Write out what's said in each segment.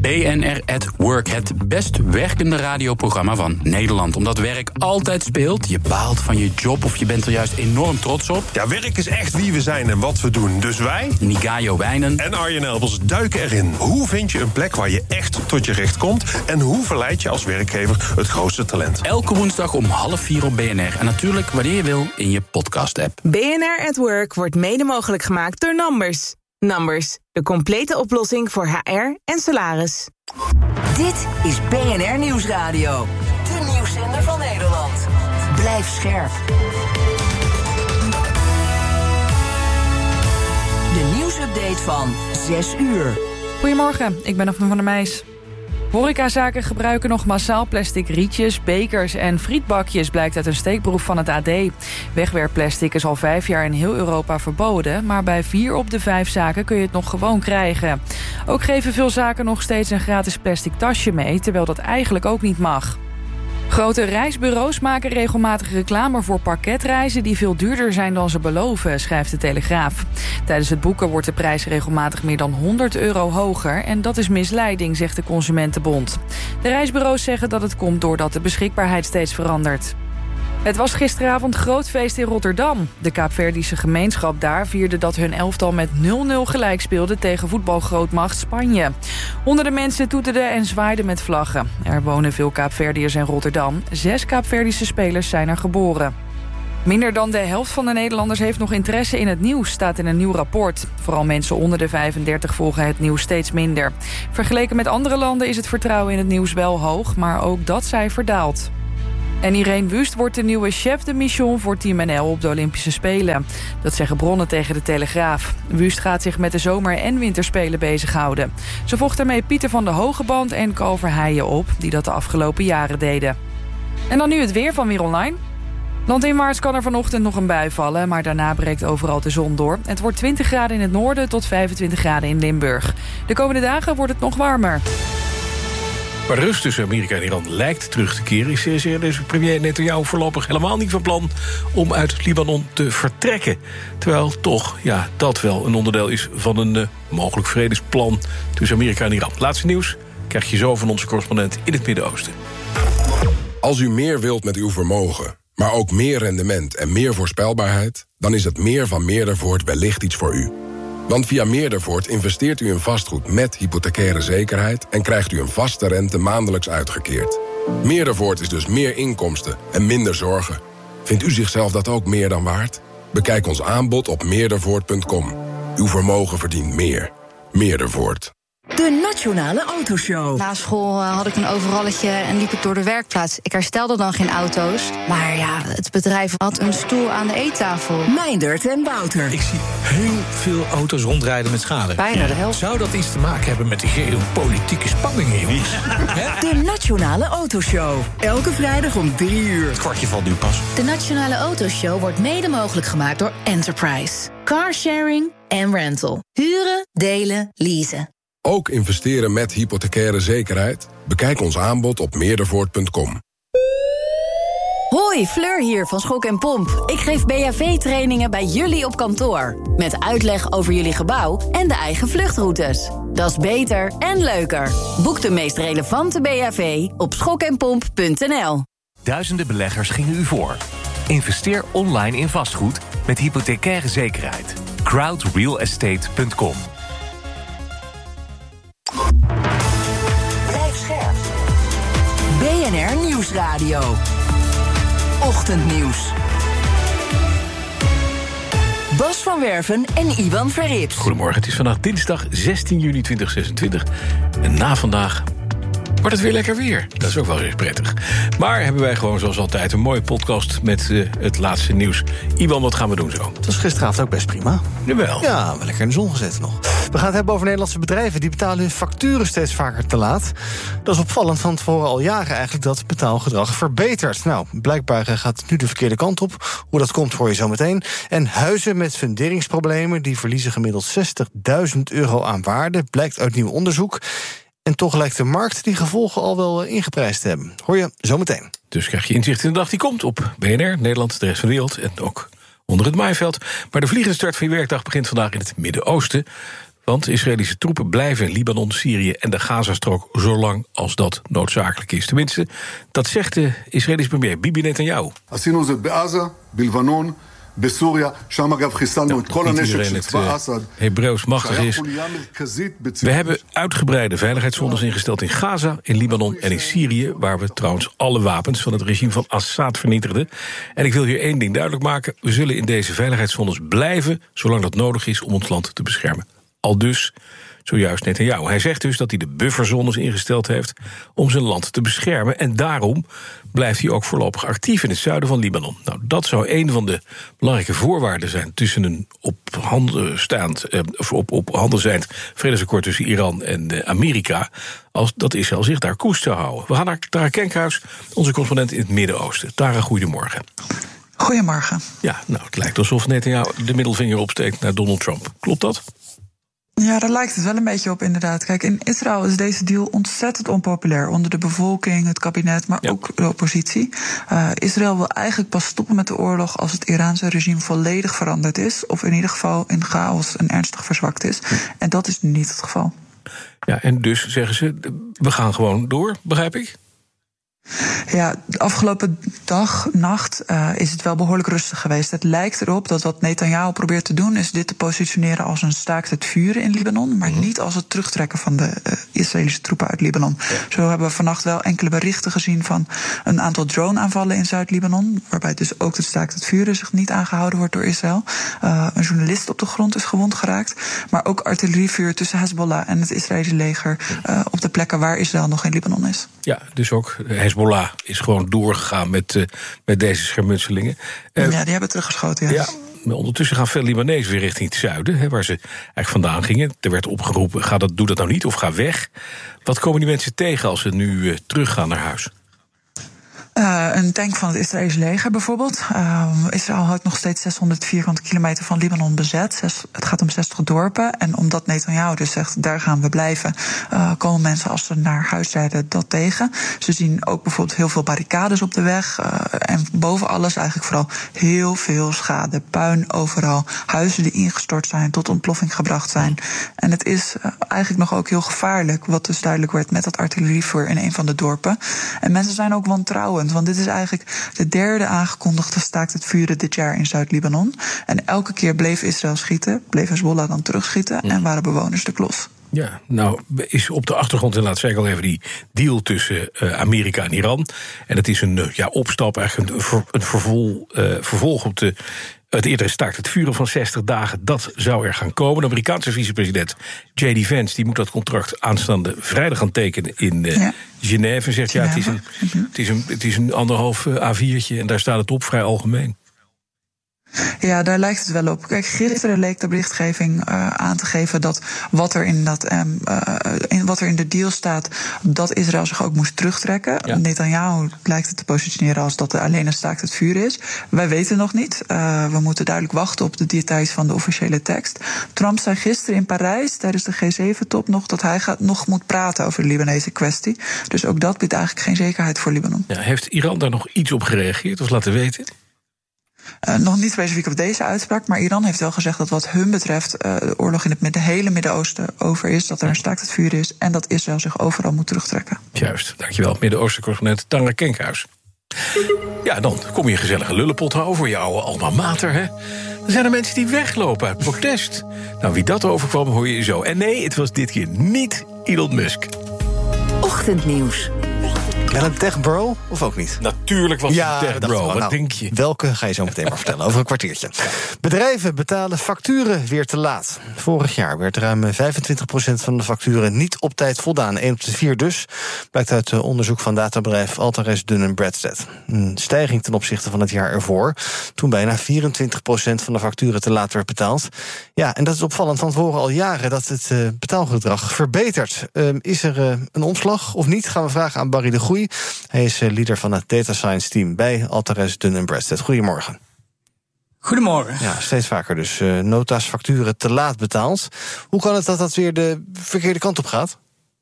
BNR at Work, het best werkende radioprogramma van Nederland. Omdat werk altijd speelt, je baalt van je job of je bent er juist enorm trots op. Ja, werk is echt wie we zijn en wat we doen. Dus wij, Nigayo Wijnen en Arjen Elbers, duiken erin. Hoe vind je een plek waar je echt tot je recht komt? En hoe verleid je als werkgever het grootste talent? Elke woensdag om 3:30 op BNR. En natuurlijk wanneer je wil in je podcast-app. BNR at Work wordt mede mogelijk gemaakt door Numbers. Numbers, de complete oplossing voor HR en salaris. Dit is BNR Nieuwsradio. De nieuwszender van Nederland. Blijf scherp. De nieuwsupdate van 6 uur. Goedemorgen, ik ben Daphne van der Meijs. Horecazaken gebruiken nog massaal plastic rietjes, bekers en frietbakjes, blijkt uit een steekproef van het AD. Wegwerpplastic is al 5 jaar in heel Europa verboden, maar bij 4 op de 5 zaken kun je het nog gewoon krijgen. Ook geven veel zaken nog steeds een gratis plastic tasje mee, terwijl dat eigenlijk ook niet mag. Grote reisbureaus maken regelmatig reclame voor pakketreizen die veel duurder zijn dan ze beloven, schrijft de Telegraaf. Tijdens het boeken wordt de prijs regelmatig meer dan €100 hoger en dat is misleiding, zegt de Consumentenbond. De reisbureaus zeggen dat het komt doordat de beschikbaarheid steeds verandert. Het was gisteravond groot feest in Rotterdam. De Kaapverdische gemeenschap daar vierde dat hun elftal met 0-0 gelijk speelde tegen voetbalgrootmacht Spanje. Honderden mensen toeterden en zwaaiden met vlaggen. Er wonen veel Kaapverdiërs in Rotterdam. 6 Kaapverdische spelers zijn er geboren. Minder dan de helft van de Nederlanders heeft nog interesse in het nieuws, staat in een nieuw rapport. Vooral mensen onder de 35 volgen het nieuws steeds minder. Vergeleken met andere landen is het vertrouwen in het nieuws wel hoog, maar ook dat cijfer daalt. En Irene Wust wordt de nieuwe chef de mission voor Team NL op de Olympische Spelen. Dat zeggen bronnen tegen de Telegraaf. Wust gaat zich met de zomer- en winterspelen bezighouden. Ze volgt daarmee Pieter van de Hogeband en Ko Verheijen op, die dat de afgelopen jaren deden. En dan nu het weer van Weer Online. Landinwaarts kan er vanochtend nog een bui vallen, maar daarna breekt overal de zon door. Het wordt 20 graden in het noorden tot 25 graden in Limburg. De komende dagen wordt het nog warmer. Maar de rust tussen Amerika en Iran lijkt terug te keren. Is deze premier Netanyahu voorlopig helemaal niet van plan om uit Libanon te vertrekken. Terwijl toch, ja, dat wel een onderdeel is van een mogelijk vredesplan tussen Amerika en Iran. Laatste nieuws krijg je zo van onze correspondent in het Midden-Oosten. Als u meer wilt met uw vermogen, maar ook meer rendement en meer voorspelbaarheid, dan is het meer van Meerdervoort wellicht iets voor u. Want via Meerdervoort investeert u in vastgoed met hypothecaire zekerheid en krijgt u een vaste rente maandelijks uitgekeerd. Meerdervoort is dus meer inkomsten en minder zorgen. Vindt u zichzelf dat ook meer dan waard? Bekijk ons aanbod op meerdervoort.com. Uw vermogen verdient meer. Meerdervoort. De Nationale Autoshow. Na school had ik een overalletje en liep ik door de werkplaats. Ik herstelde dan geen auto's. Maar ja, het bedrijf had een stoel aan de eettafel. Meindert en Wouter. Ik zie heel veel auto's rondrijden met schade. Bijna de helft. Zou dat iets te maken hebben met die geopolitieke spanningen, jongens? De Nationale Autoshow. Elke vrijdag om 3 uur. Het kwartje valt nu pas. De Nationale Autoshow wordt mede mogelijk gemaakt door Enterprise. Carsharing en rental. Huren, delen, leasen. Ook investeren met hypothecaire zekerheid? Bekijk ons aanbod op meerdervoort.com. Hoi, Fleur hier van Schok en Pomp. Ik geef BHV-trainingen bij jullie op kantoor. Met uitleg over jullie gebouw en de eigen vluchtroutes. Dat is beter en leuker. Boek de meest relevante BHV op schokenpomp.nl. Duizenden beleggers gingen u voor. Investeer online in vastgoed met hypothecaire zekerheid. crowdrealestate.com. Blijf scherp. BNR Nieuwsradio. Ochtendnieuws. Bas van Werven en Iwan Verrips. Goedemorgen, het is vandaag dinsdag 16 juni 2026. En na vandaag wordt het weer lekker weer. Dat is ook wel weer prettig. Maar hebben wij gewoon zoals altijd een mooie podcast met het laatste nieuws. Iwan, wat gaan we doen zo? Het was gisteravond ook best prima. Jawel. Ja, wel lekker in de zon gezeten nog. We gaan het hebben over Nederlandse bedrijven. Die betalen hun facturen steeds vaker te laat. Dat is opvallend, want we horen al jaren eigenlijk dat het betaalgedrag verbetert. Nou, blijkbaar gaat het nu de verkeerde kant op. Hoe dat komt, hoor je zo meteen. En huizen met funderingsproblemen, die verliezen gemiddeld €60.000 aan waarde. Blijkt uit nieuw onderzoek. En toch lijkt de markt die gevolgen al wel ingeprijsd te hebben. Hoor je zo meteen. Dus krijg je inzicht in de dag die komt op BNR, Nederland, de rest van de wereld en ook onder het maaiveld. Maar de vliegende start van je werkdag begint vandaag in het Midden-Oosten. Want Israëlische troepen blijven in Libanon, Syrië en de Gazastrook zolang als dat noodzakelijk is. Tenminste, dat zegt de Israëlische premier Bibi Netanyahu. עשינו זאת בעזה, בלבנון, בסוריה, שם אגב חיסלנו את כל הנשק של צבא אסד. Hebreeuws machtig is. We hebben uitgebreide veiligheidszones ingesteld in Gaza, in Libanon en in Syrië, waar we trouwens alle wapens van het regime van Assad vernietigden. En ik wil hier één ding duidelijk maken. We zullen in deze veiligheidszones blijven, zolang dat nodig is om ons land te beschermen. Aldus zojuist Netanyahu. Hij zegt dus dat hij de bufferzones ingesteld heeft om zijn land te beschermen. En daarom blijft hij ook voorlopig actief in het zuiden van Libanon. Nou, dat zou een van de belangrijke voorwaarden zijn tussen een op handen zijnd vredesakkoord tussen Iran en Amerika, als dat Israël zich daar koest zou houden. We gaan naar Tara Kenkhuis, onze correspondent in het Midden-Oosten. Tara, goedemorgen. Goedemorgen. Ja, nou, het lijkt alsof Netanyahu de middelvinger opsteekt naar Donald Trump. Klopt dat? Ja, daar lijkt het wel een beetje op, inderdaad. Kijk, in Israël is deze deal ontzettend onpopulair onder de bevolking, het kabinet, maar ook de oppositie. Israël wil eigenlijk pas stoppen met de oorlog als het Iraanse regime volledig veranderd is, of in ieder geval in chaos en ernstig verzwakt is. En dat is niet het geval. Ja, en dus zeggen ze, we gaan gewoon door, begrijp ik? Ja, de afgelopen nacht is het wel behoorlijk rustig geweest. Het lijkt erop dat wat Netanyahu probeert te doen is dit te positioneren als een staakt het vuren in Libanon, maar niet als het terugtrekken van de Israëlische troepen uit Libanon. Ja. Zo hebben we vannacht wel enkele berichten gezien van een aantal drone-aanvallen in Zuid-Libanon, waarbij dus ook het staakt het vuren zich niet aangehouden wordt door Israël. Een journalist op de grond is gewond geraakt, maar ook artillerievuur tussen Hezbollah en het Israëlische leger op de plekken waar Israël nog in Libanon is. Ja, dus ook Hezbollah is gewoon doorgegaan met deze schermutselingen. Ja, die hebben teruggeschoten, ja. Maar ondertussen gaan veel Libanezen weer richting het zuiden, waar ze eigenlijk vandaan gingen. Er werd opgeroepen, doe dat nou niet of ga weg. Wat komen die mensen tegen als ze nu teruggaan naar huis? Een tank van het Israëlische leger bijvoorbeeld. Israël houdt nog steeds 600 vierkante kilometer van Libanon bezet. Het gaat om 60 dorpen. En omdat Netanyahu dus zegt, daar gaan we blijven, komen mensen als ze naar huis rijden dat tegen. Ze zien ook bijvoorbeeld heel veel barricades op de weg. En boven alles eigenlijk vooral heel veel schade. Puin overal. Huizen die ingestort zijn, tot ontploffing gebracht zijn. En het is eigenlijk nog ook heel gevaarlijk, wat dus duidelijk werd met dat artillerievuur in een van de dorpen. En mensen zijn ook wantrouwend. Want dit is eigenlijk de derde aangekondigde staakt het vuren dit jaar in Zuid-Libanon. En elke keer bleef Israël schieten, bleef Hezbollah dan terugschieten en waren bewoners de klos. Ja, nou is op de achtergrond inderdaad, zei ik al even, die deal tussen Amerika en Iran. En het is een opstap, eigenlijk een vervolg op het eerdere staakt het vuren van 60 dagen. Dat zou er gaan komen. De Amerikaanse vicepresident J.D. Vance die moet dat contract aanstaande vrijdag gaan tekenen in Genève. En zegt het is een anderhalf A4'tje en daar staat het op vrij algemeen. Ja, daar lijkt het wel op. Kijk, gisteren leek de berichtgeving aan te geven dat wat er in de deal staat, dat Israël zich ook moest terugtrekken. Ja. Netanyahu lijkt het te positioneren als dat er alleen een staakt het vuur is. Wij weten nog niet. We moeten duidelijk wachten op de details van de officiële tekst. Trump zei gisteren in Parijs tijdens de G7-top nog dat hij nog moet praten over de Libanese kwestie. Dus ook dat biedt eigenlijk geen zekerheid voor Libanon. Ja, heeft Iran daar nog iets op gereageerd of laten weten? Nog niet specifiek op deze uitspraak, maar Iran heeft wel gezegd dat wat hun betreft de oorlog in het hele Midden-Oosten over is, dat er een staakt het vuur is en dat Israël zich overal moet terugtrekken. Juist, dankjewel. Midden-Oosten-correspondent Tara Kenkhuis. Ja, dan kom je gezellige lullenpot houden voor je oude alma mater, hè? Er zijn er mensen die weglopen uit protest. Nou, wie dat overkwam, hoor je zo. En nee, het was dit keer niet Elon Musk. Ochtendnieuws. Wel een tech-bro, of ook niet? Natuurlijk was het een tech-bro, wat denk je? Welke ga je zo meteen maar vertellen, over een kwartiertje. Bedrijven betalen facturen weer te laat. Vorig jaar werd ruim 25% van de facturen niet op tijd voldaan. 1 op de 4 dus, blijkt uit onderzoek van databedrijf Altares Dun & Bradstreet. Een stijging ten opzichte van het jaar ervoor, toen bijna 24% van de facturen te laat werd betaald. Ja, en dat is opvallend, want we horen al jaren dat het betaalgedrag verbetert. Is er een omslag of niet? Gaan we vragen aan Barry de Goeie. Hij is leader van het Data Science Team bij Altares Dun & Bradstreet. Goedemorgen. Goedemorgen. Ja, steeds vaker dus nota's, facturen te laat betaald. Hoe kan het dat weer de verkeerde kant op gaat?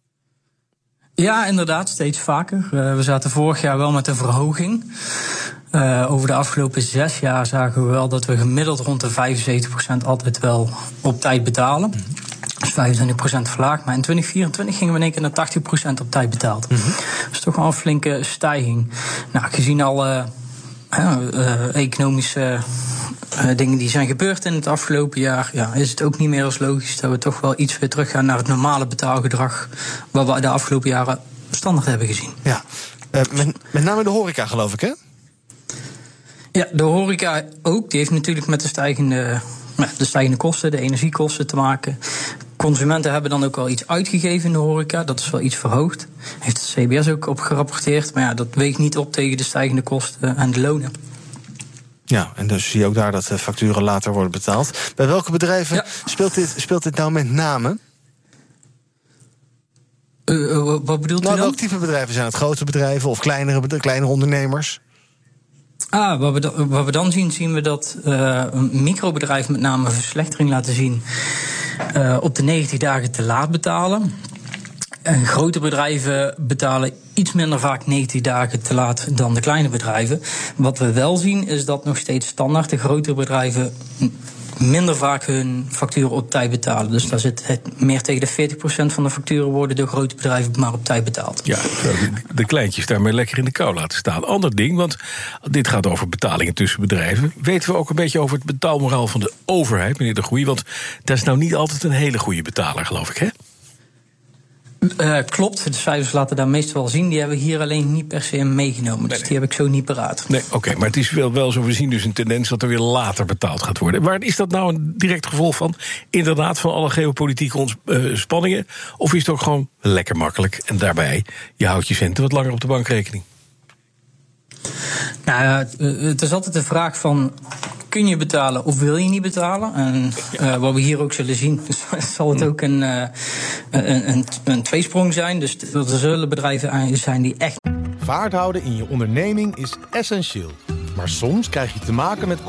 Ja, inderdaad, steeds vaker. We zaten vorig jaar wel met een verhoging. Over de afgelopen 6 jaar zagen we wel dat we gemiddeld rond de 75% altijd wel op tijd betalen. Dus 25% verlaagd. Maar in 2024 gingen we in één keer naar 80% op tijd betaald. Dat is toch wel een flinke stijging. Nou, gezien alle economische dingen die zijn gebeurd in het afgelopen jaar, is het ook niet meer als logisch dat we toch wel iets weer teruggaan naar het normale betaalgedrag wat we de afgelopen jaren standaard hebben gezien. Ja, met name de horeca, geloof ik, hè? Ja, de horeca ook. Die heeft natuurlijk met de stijgende kosten, de energiekosten te maken. Consumenten hebben dan ook wel iets uitgegeven in de horeca. Dat is wel iets verhoogd. Heeft het CBS ook op gerapporteerd. Maar dat weegt niet op tegen de stijgende kosten en de lonen. Ja, en dus zie je ook daar dat de facturen later worden betaald. Bij welke bedrijven speelt dit nou met name? Wat bedoelt u dan? Welke type bedrijven zijn het? Grote bedrijven of kleinere ondernemers? Wat we dan zien we dat microbedrijven met name een verslechtering laten zien op de 90 dagen te laat betalen. En grote bedrijven betalen iets minder vaak 90 dagen te laat dan de kleine bedrijven. Wat we wel zien is dat nog steeds standaard de grotere bedrijven minder vaak hun facturen op tijd betalen. Dus daar zit het meer tegen de 40% van de facturen worden door grote bedrijven maar op tijd betaald. Ja, de kleintjes daarmee lekker in de kou laten staan. Ander ding, want dit gaat over betalingen tussen bedrijven. Weten we ook een beetje over het betaalmoraal van de overheid, meneer De Goeij? Want dat is nou niet altijd een hele goede betaler, geloof ik, hè? Klopt, de cijfers laten daar meestal wel zien. Die hebben we hier alleen niet per se meegenomen. Dus die heb ik zo niet paraat. Nee, oké, maar het is wel zo, we zien dus een tendens dat er weer later betaald gaat worden. Maar is dat nou een direct gevolg van, inderdaad, van alle geopolitieke spanningen? Of is het ook gewoon lekker makkelijk en daarbij, je houdt je centen wat langer op de bankrekening? Nou ja, het is altijd de vraag van, kun je betalen of wil je niet betalen? En wat we hier ook zullen zien, zal het ook een tweesprong zijn. Dus er zullen bedrijven zijn die echt... Vaart houden in je onderneming is essentieel. Maar soms krijg je te maken met